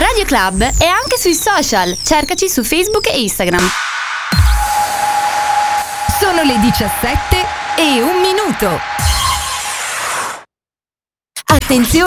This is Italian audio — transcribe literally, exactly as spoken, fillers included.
Radio Club è anche sui social. Cercaci su Facebook e Instagram. Sono le diciassette e un minuto. Attenzione!